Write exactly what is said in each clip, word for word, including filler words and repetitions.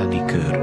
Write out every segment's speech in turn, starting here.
Családi Kör.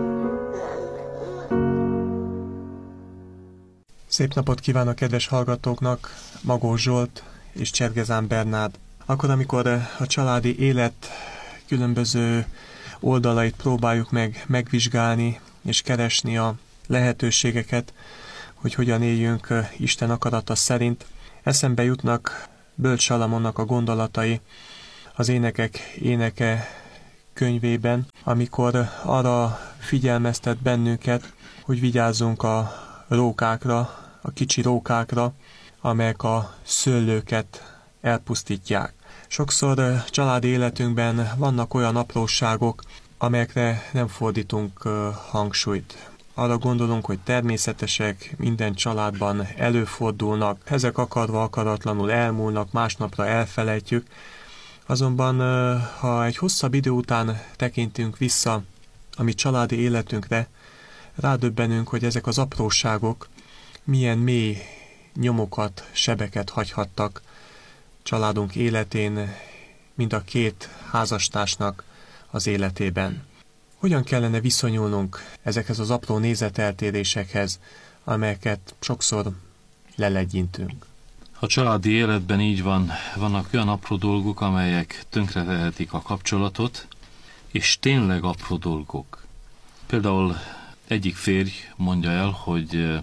Szép napot kívánok kedves hallgatóknak, Magós Zsolt és Csergezán Bernárd. Akkor, amikor a családi élet különböző oldalait próbáljuk meg megvizsgálni és keresni a lehetőségeket, hogy hogyan éljünk Isten akarata szerint, eszembe jutnak Bölcs Salamonnak a gondolatai az Énekek éneke könyvében, amikor arra figyelmeztet bennünket, hogy vigyázzunk a rókákra, a kicsi rókákra, amelyek a szőlőket elpusztítják. Sokszor családi életünkben vannak olyan apróságok, amelyekre nem fordítunk hangsúlyt. Arra gondolunk, hogy természetesek, minden családban előfordulnak, ezek akarva akaratlanul elmúlnak, másnapra elfelejtjük. Azonban, ha egy hosszabb idő után tekintünk vissza a mi családi életünkre, rádöbbenünk, hogy ezek az apróságok milyen mély nyomokat, sebeket hagyhattak családunk életén, mind a két házastársnak az életében. Hogyan kellene viszonyulnunk ezekhez az apró nézeteltérésekhez, amelyeket sokszor lelegyintünk? A családi életben így van, vannak olyan apró dolgok, amelyek tönkretehetik a kapcsolatot, és tényleg apró dolgok. Például egyik férj mondja el, hogy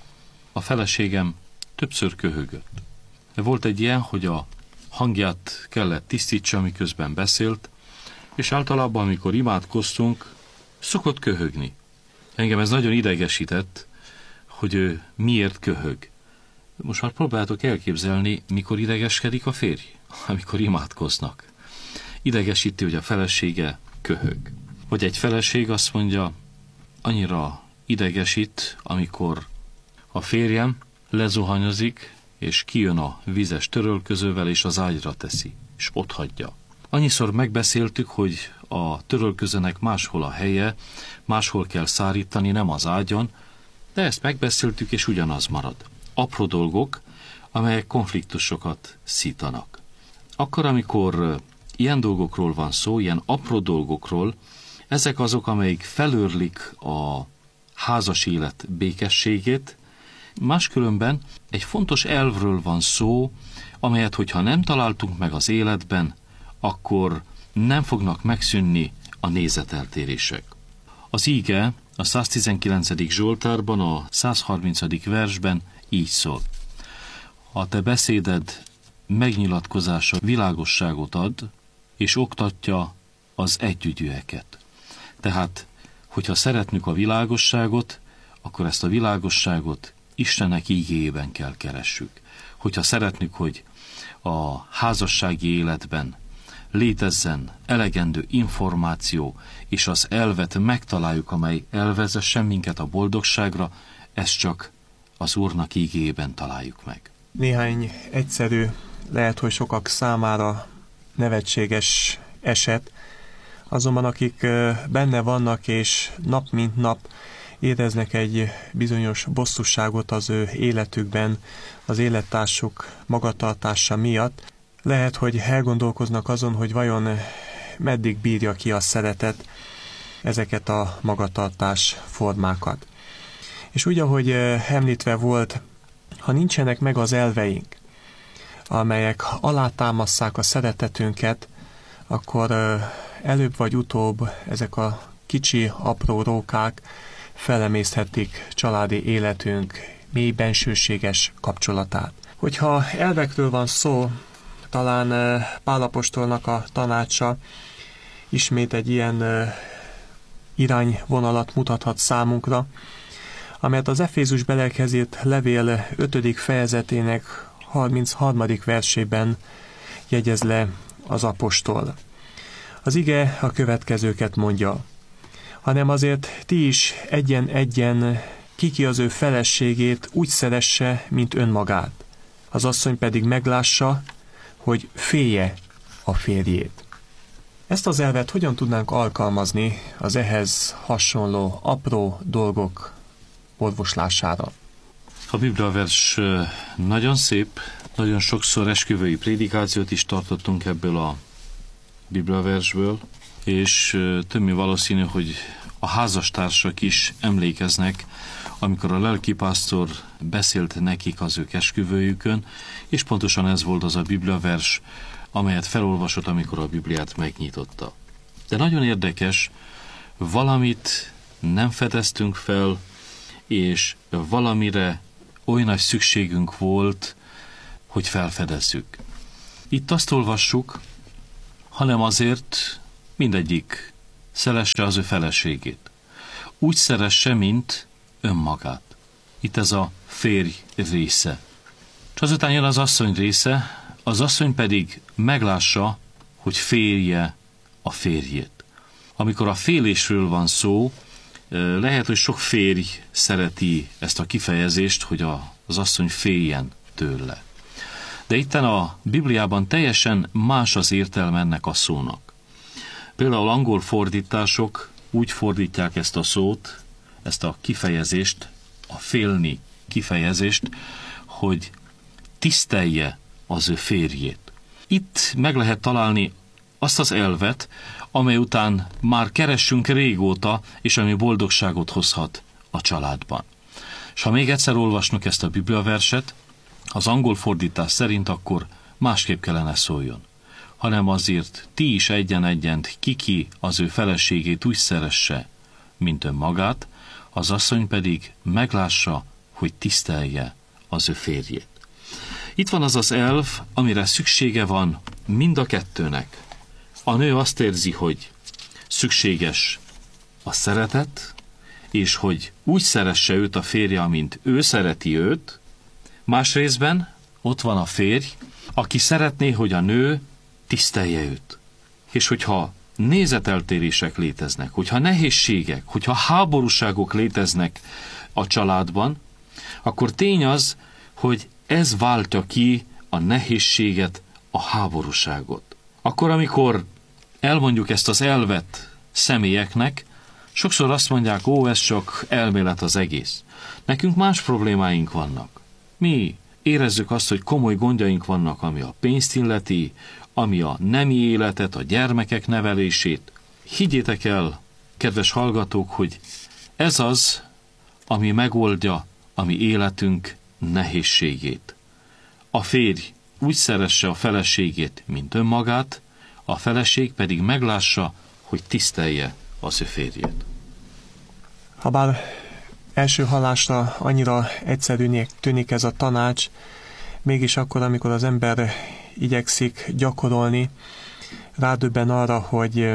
a feleségem többször köhögött. Volt egy ilyen, hogy a hangját kellett tisztítsa, miközben beszélt, és általában, amikor imádkoztunk, szokott köhögni. Engem ez nagyon idegesített, hogy ő miért köhög. Most már próbáljátok elképzelni, mikor idegeskedik a férj, amikor imádkoznak. Idegesíti, hogy a felesége köhög. Vagy egy feleség azt mondja, annyira idegesít, amikor a férjem lezuhanyozik, és kijön a vízes törölközővel, és az ágyra teszi, és otthagyja. Annyiszor megbeszéltük, hogy a törölközőnek máshol a helye, máshol kell szárítani, nem az ágyon, de ezt megbeszéltük, és ugyanaz marad. Apró dolgok, amelyek konfliktusokat szítanak. Akkor, amikor ilyen dolgokról van szó, ilyen apró dolgokról, ezek azok, amelyik felőrlik a házas élet békességét. Máskülönben egy fontos elvről van szó, amelyet, hogyha nem találtunk meg az életben, akkor nem fognak megszűnni a nézeteltérések. Az íge a száztizenkilencedik Zsoltárban, a százharmincadik versben így szól. A te beszéded megnyilatkozása világosságot ad, és oktatja az együgyűeket. Tehát, hogyha szeretnük a világosságot, akkor ezt a világosságot Istenek ígéjében kell keressük. Hogyha szeretnük, hogy a házassági életben létezzen elegendő információ, és az elvet megtaláljuk, amely elvezessen minket a boldogságra, ezt csak az Úrnak ígéjében találjuk meg. Néhány egyszerű, lehet, hogy sokak számára nevetséges eset, azonban akik benne vannak, és nap mint nap éreznek egy bizonyos bosszúságot az ő életükben, az élettársuk magatartása miatt, lehet, hogy elgondolkoznak azon, hogy vajon meddig bírja ki a szeretet ezeket a magatartás formákat. És úgy, ahogy említve volt, ha nincsenek meg az elveink, amelyek alátámasszák a szeretetünket, akkor előbb vagy utóbb ezek a kicsi, apró rókák felemészthetik családi életünk mély bensőséges kapcsolatát. Hogyha elvekről van szó, talán Pál apostolnak a tanácsa ismét egy ilyen irányvonalat mutathat számunkra, amelyet az Efézus lelkezett levél ötödik fejezetének harmincharmadik versében jegyez le az apostol. Az ige a következőket mondja: hanem azért ti is egyen-egyen kiki az ő feleségét úgy szeresse, mint önmagát. Az asszony pedig meglássa, hogy félje a férjét. Ezt az elvet hogyan tudnánk alkalmazni az ehhez hasonló apró dolgok orvoslására? A bibliavers nagyon szép, nagyon sokszor esküvői prédikációt is tartottunk ebből a bibliaversből, és többé valószínű, hogy a házastársak is emlékeznek, amikor a lelkipásztor beszélt nekik az ő esküvőjükön, és pontosan ez volt az a bibliavers, amelyet felolvasott, amikor a Bibliát megnyitotta. De nagyon érdekes, valamit nem fedeztünk fel, és valamire oly nagy szükségünk volt, hogy felfedezzük. Itt azt olvassuk, hanem azért mindegyik szeresse az ő feleségét. Úgy szeresse, mint önmagát. Itt ez a férj része. És azután jön az asszony része, az asszony pedig meglássa, hogy félje a férjét. Amikor a félésről van szó, lehet, hogy sok férj szereti ezt a kifejezést, hogy az asszony féljen tőle. De itten a Bibliában teljesen más az értelme ennek a szónak. Például angol fordítások úgy fordítják ezt a szót, ezt a kifejezést, a félni kifejezést, hogy tisztelje az ő férjét. Itt meg lehet találni azt az elvet, amely után már keressünk régóta, és ami boldogságot hozhat a családban. És ha még egyszer olvasnunk ezt a bibliaverset, az angol fordítás szerint akkor másképp kellene szóljon, hanem azért ti is egyen-egyent kiki az ő feleségét úgy szeresse, mint önmagát, az asszony pedig meglássa, hogy tisztelje az ő férjét. Itt van az az elv, amire szüksége van mind a kettőnek. A nő azt érzi, hogy szükséges a szeretet, és hogy úgy szeresse őt a férje, mint ő szereti őt. Másrészben ott van a férj, aki szeretné, hogy a nő tisztelje őt. És hogyha nézeteltérések léteznek, hogyha nehézségek, hogyha háborúságok léteznek a családban, akkor tény az, hogy ez váltja ki a nehézséget, a háborúságot. Akkor, amikor elmondjuk ezt az elvet személyeknek, sokszor azt mondják, ó, ez csak elmélet az egész. Nekünk más problémáink vannak. Mi érezzük azt, hogy komoly gondjaink vannak, ami a pénzt illeti, ami a nemi életet, a gyermekek nevelését. Higgyétek el, kedves hallgatók, hogy ez az, ami megoldja a mi életünk nehézségét. A férj úgy szeresse a feleségét, mint önmagát, a feleség pedig meglássa, hogy tisztelje az ő férjét. Habár első hallásra annyira egyszerűnek tűnik ez a tanács, mégis akkor, amikor az ember igyekszik gyakorolni, rádöbben arra, hogy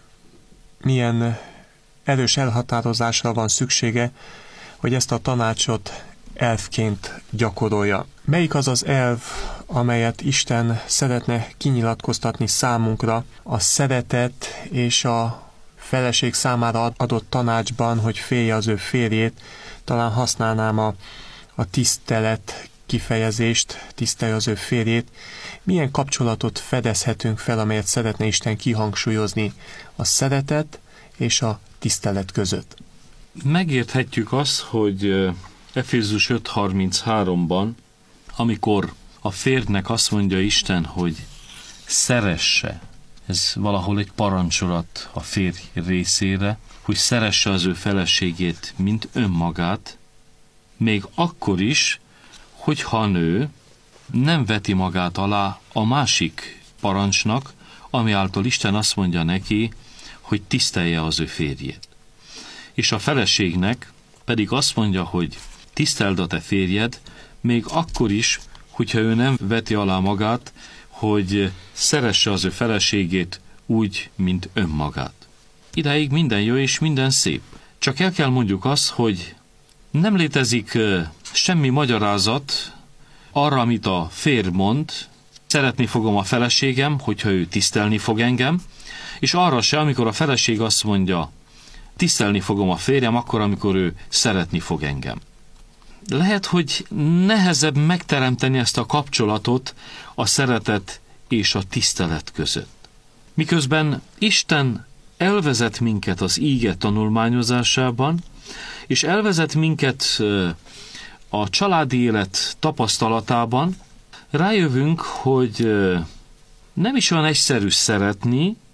milyen erős elhatározásra van szüksége, hogy ezt a tanácsot elvként gyakorolja. Melyik az az elv, amelyet Isten szeretne kinyilatkoztatni számunkra a szeretet és a feleség számára adott tanácsban, hogy félje az ő férjét? Talán használnám a, a tisztelet kifejezést, tisztelje az ő férjét. Milyen kapcsolatot fedezhetünk fel, amelyet szeretne Isten kihangsúlyozni a szeretet és a tisztelet között? Megérthetjük azt, hogy Efézus öt harminchárom-ban, amikor a férjnek azt mondja Isten, hogy szeresse, ez valahol egy parancsolat a férj részére, hogy szeresse az ő feleségét, mint önmagát, még akkor is, hogyha a nő nem veti magát alá a másik parancsnak, ami által Isten azt mondja neki, hogy tisztelje az ő férjét. És a feleségnek pedig azt mondja, hogy tiszteld a te férjed, még akkor is, hogyha ő nem veti alá magát, hogy szeresse az ő feleségét úgy, mint önmagát. Idáig minden jó és minden szép. Csak el kell mondjuk azt, hogy nem létezik semmi magyarázat arra, amit a férj mond, szeretni fogom a feleségem, hogyha ő tisztelni fog engem, és arra se, amikor a feleség azt mondja, tisztelni fogom a férjem, akkor, amikor ő szeretni fog engem. Lehet, hogy nehezebb megteremteni ezt a kapcsolatot a szeretet és a tisztelet között. Miközben Isten elvezet minket az íge tanulmányozásában, és elvezet minket a családi élet tapasztalatában, rájövünk, hogy nem is olyan egyszerű szeretni,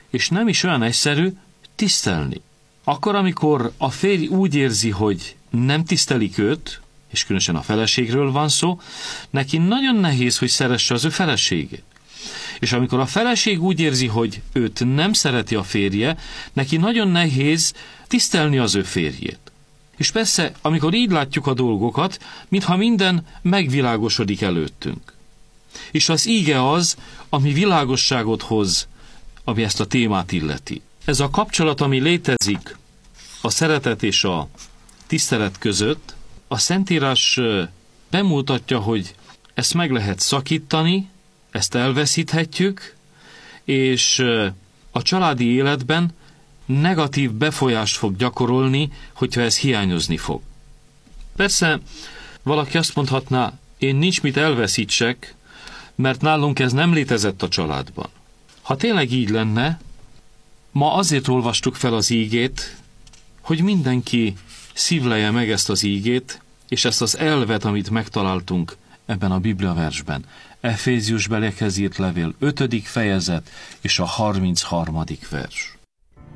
és nem is olyan egyszerű tisztelni. Akkor, amikor a férj úgy érzi, hogy nem tisztelik őt, és különösen a feleségről van szó, neki nagyon nehéz, hogy szeresse az ő feleségét. És amikor a feleség úgy érzi, hogy őt nem szereti a férje, neki nagyon nehéz tisztelni az ő férjét. És persze, amikor így látjuk a dolgokat, mintha minden megvilágosodik előttünk. És az íge az, ami világosságot hoz, ami ezt a témát illeti. Ez a kapcsolat, ami létezik a szeretet és a tisztelet között, a Szentírás bemutatja, hogy ezt meg lehet szakítani, ezt elveszíthetjük, és a családi életben negatív befolyást fog gyakorolni, hogyha ez hiányozni fog. Persze, valaki azt mondhatná, én nincs mit elveszítsek, mert nálunk ez nem létezett a családban. Ha tényleg így lenne, ma azért olvastuk fel az ígét, hogy mindenki szívlelje meg ezt az ígét, és ezt az elvet, amit megtaláltunk ebben a Biblia versben. Eféziusbeliekhez írt levél ötödik fejezet és a harmincharmadik vers.